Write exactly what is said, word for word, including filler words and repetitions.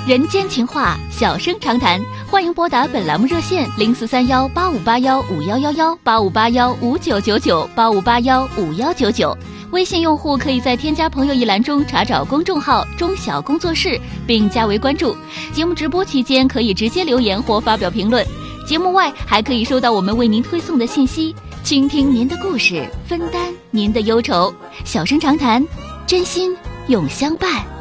人间情话，小声长谈，欢迎拨打本栏目热线零四三幺八五八幺五幺幺幺八五八幺五九九九八五八幺五幺九九。微信用户可以在添加朋友一栏中查找公众号中小工作室，并加为关注。节目直播期间可以直接留言或发表评论，节目外还可以收到我们为您推送的信息，倾听您的故事，分担您的忧愁。小声长谈，真心永相伴。